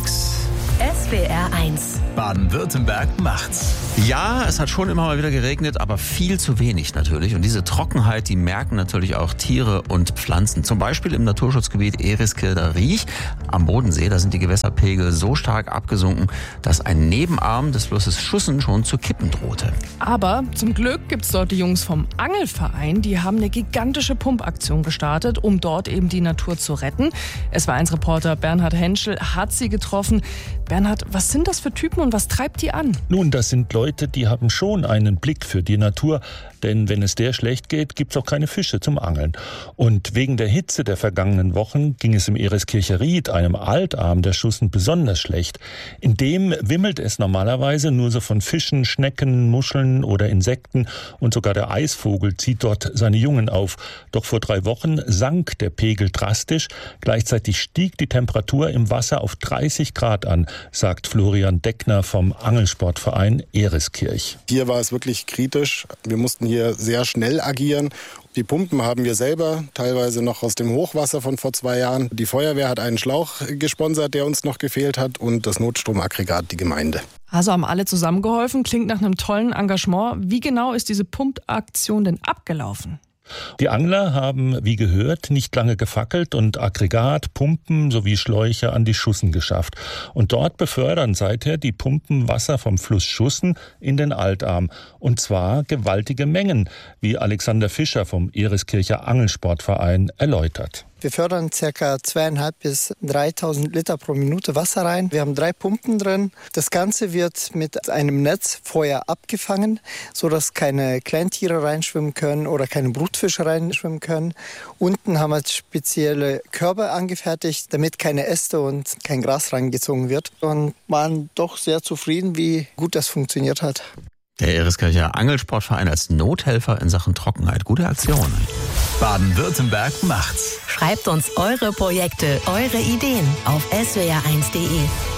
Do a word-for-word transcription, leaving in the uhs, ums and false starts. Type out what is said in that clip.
sechs. S W R eins. Baden-Württemberg macht's. Ja, es hat schon immer mal wieder geregnet, aber viel zu wenig natürlich. Und diese Trockenheit, die merken natürlich auch Tiere und Pflanzen. Zum Beispiel im Naturschutzgebiet Eriskirchen-Riech am Bodensee. Da sind die Gewässerpegel so stark abgesunken, dass ein Nebenarm des Flusses Schussen schon zu kippen drohte. Aber zum Glück gibt's dort die Jungs vom Angelverein. Die haben eine gigantische Pumpaktion gestartet, um dort eben die Natur zu retten. S W R eins Reporter Bernhard Henschel hat sie getroffen. Bernhard, was sind das für Typen und was treibt die an? Nun, das sind Leute, die haben schon einen Blick für die Natur. Denn wenn es der schlecht geht, gibt's auch keine Fische zum Angeln. Und wegen der Hitze der vergangenen Wochen ging es im Eriskirchen-Rieth, einem Altarm der Schussen, besonders schlecht. In dem wimmelt es normalerweise nur so von Fischen, Schnecken, Muscheln oder Insekten. Und sogar der Eisvogel zieht dort seine Jungen auf. Doch vor drei Wochen sank der Pegel drastisch. Gleichzeitig stieg die Temperatur im Wasser auf dreißig Grad an, sagt Florian Deckner vom Angelsportverein Eriskirch. Hier war es wirklich kritisch. Wir mussten hier sehr schnell agieren. Die Pumpen haben wir selber, teilweise noch aus dem Hochwasser von vor zwei Jahren. Die Feuerwehr hat einen Schlauch gesponsert, der uns noch gefehlt hat, und das Notstromaggregat die Gemeinde. Also haben alle zusammengeholfen, klingt nach einem tollen Engagement. Wie genau ist diese Pumpaktion denn abgelaufen? Die Angler haben, wie gehört, nicht lange gefackelt und Aggregat, Pumpen sowie Schläuche an die Schussen geschafft. Und dort befördern seither die Pumpen Wasser vom Fluss Schussen in den Altarm. Und zwar gewaltige Mengen, wie Alexander Fischer vom Eriskircher Angelsportverein erläutert. Wir fördern ca. zweitausendfünfhundert bis dreitausend Liter pro Minute Wasser rein. Wir haben drei Pumpen drin. Das Ganze wird mit einem Netz vorher abgefangen, sodass keine Kleintiere reinschwimmen können oder keine Brutfische reinschwimmen können. Unten haben wir spezielle Körbe angefertigt, damit keine Äste und kein Gras reingezogen wird. Und waren doch sehr zufrieden, wie gut das funktioniert hat. Der Eriskircher Angelsportverein als Nothelfer in Sachen Trockenheit. Gute Aktion. Baden-Württemberg macht's. Schreibt uns eure Projekte, eure Ideen auf S W R eins punkt de.